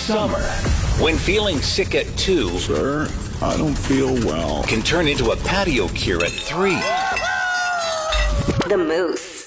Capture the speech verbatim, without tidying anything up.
Summer. When feeling sick at two, Sir, I don't feel well. can turn into a patio cure at three. The Moose.